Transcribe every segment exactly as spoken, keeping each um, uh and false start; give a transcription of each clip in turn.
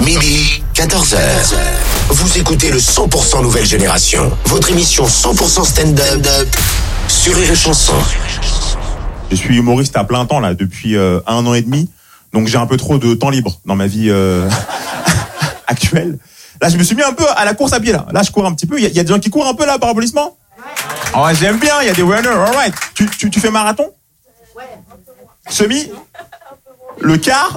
Midi, quatorze heures. Vous écoutez le cent pour cent Nouvelle Génération. Votre émission cent pour cent stand-up sur Rire et Chanson. Je suis humoriste à plein temps là depuis euh, un an et demi, donc j'ai un peu trop de temps libre dans ma vie euh, actuelle. Là, je me suis mis un peu à la course à pied là. Là, je cours un petit peu. Il y, y a des gens qui courent un peu là par applaudissement. Oh, j'aime bien. Il y a des runners. Alright. Tu, tu, tu fais marathon? Ouais. Semi? Le quart?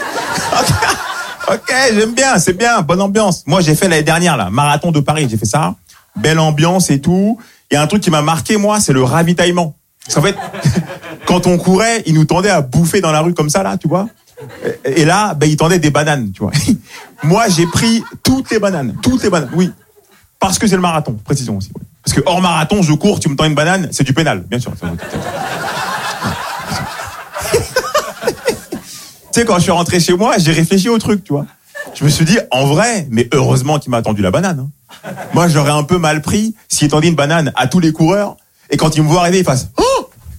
Ok, j'aime bien. C'est bien. Bonne ambiance. Moi, j'ai fait l'année dernière là, marathon de Paris. J'ai fait ça. Belle ambiance et tout. Il y a un truc qui m'a marqué moi, c'est le ravitaillement. Parce qu'en fait, quand on courait, ils nous tendaient à bouffer dans la rue comme ça là, tu vois. Et là, ben, ils tendaient des bananes, tu vois. Moi, j'ai pris toutes les bananes, toutes les bananes, oui. Parce que c'est le marathon, précision aussi. Parce que hors marathon, je cours, tu me tends une banane, c'est du pénal, bien sûr. Tu sais, quand je suis rentré chez moi, j'ai réfléchi au truc, tu vois. Je me suis dit, en vrai, mais heureusement qu'il m'a tendu la banane. Hein. Moi, j'aurais un peu mal pris s'il tendait une banane à tous les coureurs, et quand ils me voient arriver, ils fassent « Oh !»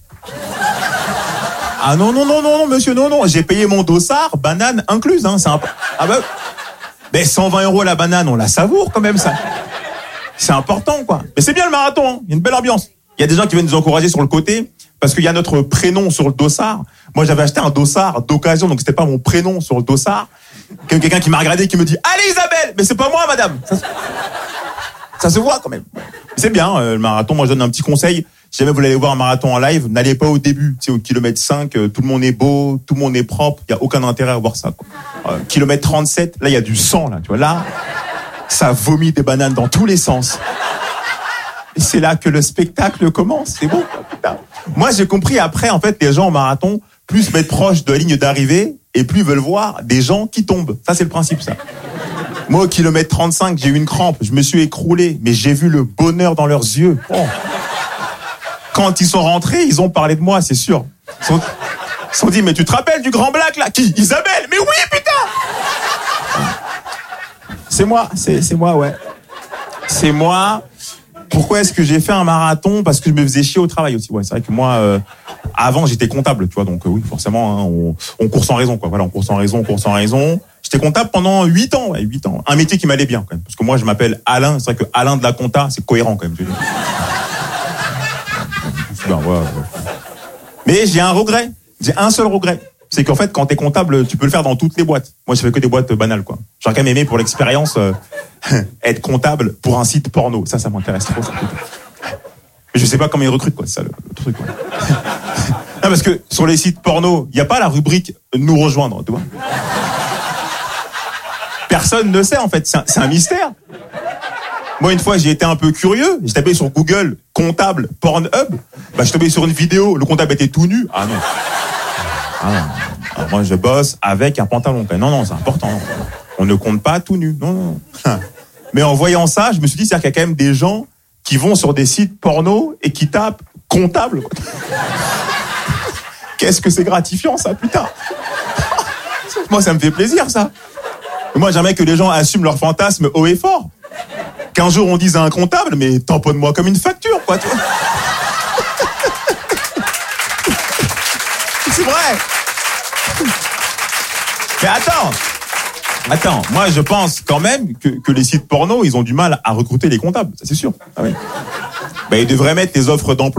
Ah non, non, non, non, monsieur, non, non, j'ai payé mon dossard, banane incluse, hein, c'est un... Ah bah... Mais cent vingt euros la banane, on la savoure quand même, ça. C'est important, quoi. Mais c'est bien le marathon, hein. Il y a une belle ambiance. Il y a des gens qui viennent nous encourager sur le côté, parce qu'il y a notre prénom sur le dossard. Moi, j'avais acheté un dossard d'occasion, donc c'était pas mon prénom sur le dossard. Quelqu'un qui m'a regardé, qui me dit « Allez Isabelle !» Mais c'est pas moi, madame. Ça, ça se voit quand même. C'est bien, euh, le marathon. Moi, je donne un petit conseil. Si jamais vous voulez aller voir un marathon en live, n'allez pas au début, tu sais, au kilomètre cinq, euh, tout le monde est beau, tout le monde est propre, il y a aucun intérêt à voir ça, quoi. Euh, kilomètre trente-sept, là, il y a du sang, là, tu vois, là, ça vomit des bananes dans tous les sens. Et c'est là que le spectacle commence, c'est beau, quoi, putain. Moi, j'ai compris après, en fait, les gens au marathon, plus se mettent proches de la ligne d'arrivée, et plus ils veulent voir des gens qui tombent. Ça, c'est le principe, ça. Moi, au kilomètre trente-cinq, j'ai eu une crampe, je me suis écroulé, mais j'ai vu le bonheur dans leurs yeux. Oh. Quand ils sont rentrés, ils ont parlé de moi, c'est sûr. Ils sont, ils sont dit, mais tu te rappelles du grand black, là? Qui? Isabelle? Mais oui, putain! C'est moi, c'est, c'est moi, ouais. C'est moi. Pourquoi est-ce que j'ai fait un marathon? Parce que je me faisais chier au travail aussi, ouais. C'est vrai que moi, euh, avant, j'étais comptable, tu vois, donc euh, oui, forcément, hein, on, on court sans raison, quoi. Voilà, on court sans raison, on court sans raison. J'étais comptable pendant huit ans, ouais, huit ans. Un métier qui m'allait bien, quand même. Parce que moi, je m'appelle Alain, c'est vrai que Alain de la compta, c'est cohérent, quand même, je veux dire. Ben, ouais, ouais. Mais j'ai un regret, j'ai un seul regret, c'est qu'en fait quand t'es comptable tu peux le faire dans toutes les boîtes. Moi je fais que des boîtes banales, quoi. J'aurais quand même aimé pour l'expérience euh, être comptable pour un site porno, ça ça m'intéresse trop. Ça. Mais je sais pas comment ils recrutent, quoi, c'est ça le, le truc, quoi. Non, parce que sur les sites porno il y a pas la rubrique nous rejoindre, tu vois. Personne ne sait en fait, c'est un, c'est un mystère. Moi, une fois, j'ai été un peu curieux. J'ai tapé sur Google comptable Pornhub. Bah, je suis tombé sur une vidéo. Le comptable était tout nu. Ah non. Ah non. Alors, moi, je bosse avec un pantalon. Non, non, c'est important. On ne compte pas tout nu. Non, non. Mais en voyant ça, je me suis dit, c'est-à-dire qu'il y a quand même des gens qui vont sur des sites porno et qui tapent comptable. Qu'est-ce que c'est gratifiant, ça, putain. Moi, ça me fait plaisir, ça. Et moi, j'aimerais que les gens assument leur fantasme haut et fort. Qu'un jour on dise à un comptable, mais tamponne-moi comme une facture, quoi, tu vois. C'est vrai. Mais attends, attends, moi je pense quand même que, que les sites porno, ils ont du mal à recruter les comptables, ça c'est sûr. Ah oui. Ben, ils devraient mettre des offres d'emploi.